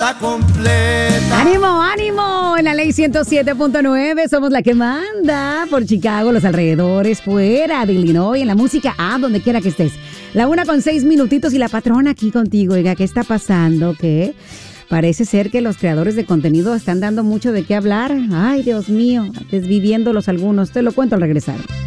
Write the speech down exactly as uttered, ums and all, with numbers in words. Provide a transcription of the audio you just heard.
está completa. ¡Ánimo, ánimo! En la ley ciento siete punto nueve somos la que manda por Chicago, los alrededores, fuera de Illinois, en la música, ah, donde quiera que estés. La una con seis minutitos y la patrona aquí contigo. Oiga, ¿qué está pasando? ¿Qué? Parece ser que los creadores de contenido están dando mucho de qué hablar. Ay, Dios mío, desviviéndolos algunos. Te lo cuento al regresar.